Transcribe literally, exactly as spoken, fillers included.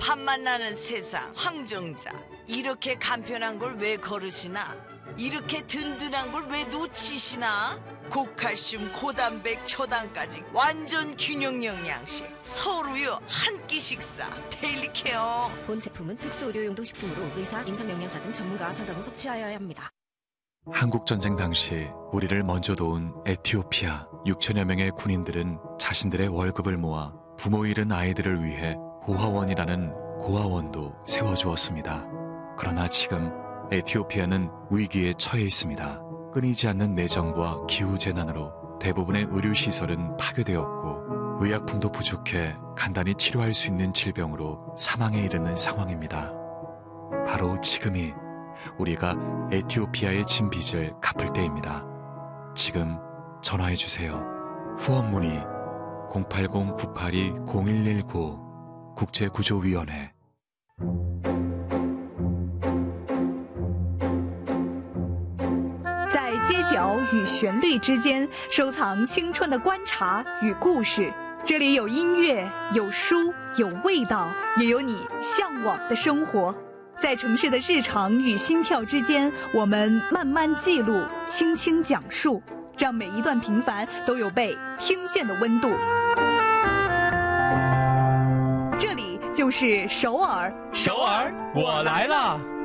밤만 나는 세상 황정자. 이렇게 간편한 걸 왜 거르시나? 이렇게 든든한 걸 왜 놓치시나? 고칼슘, 고단백, 초당까지 완전 균형 영양식. 서울우유 한 끼 식사. 데일리케어. 본 제품은 특수 의료용도 식품으로 의사, 임상영양사 등 전문가 상담 후 섭취하여야 합니다. 한국전쟁 당시 우리를 먼저 도운 에티오피아 육천여 명의 군인들은 자신들의 월급을 모아 부모 잃은 아이들을 위해 고아원이라는 고아원도 세워주었습니다. 그러나 지금 에티오피아는 위기에 처해 있습니다. 끊이지 않는 내전과 기후재난으로 대부분의 의료시설은 파괴되었고 의약품도 부족해 간단히 치료할 수 있는 질병으로 사망에 이르는 상황입니다. 바로 지금이 우리가 에티오피아의 진 빚을 갚을 때입니다. 지금 전화해주세요. 후원 문의 공팔공 구팔이 공일일구 국제구조위원회. 在街角与旋律之间收藏青春的观察与故事，这里有音乐，有书，有味道，也有你向往的生活。在城市的日常与心跳之间，我们慢慢记录，轻轻讲述，让每一段平凡都有被听见的温度。这里就是首尔， 首尔，我来了。